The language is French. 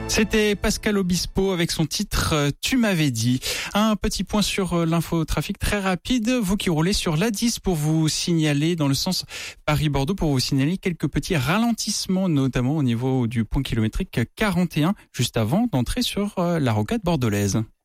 C'était Pascal Obispo avec son titre « Tu m'avais dit ». Un petit point sur l'infotrafic très rapide. Vous qui roulez sur l'A10 pour vous signaler dans le sens Paris-Bordeaux, pour vous signaler quelques petits ralentissements, notamment au niveau du point kilométrique 41, juste avant d'entrer sur la rocade bordelaise.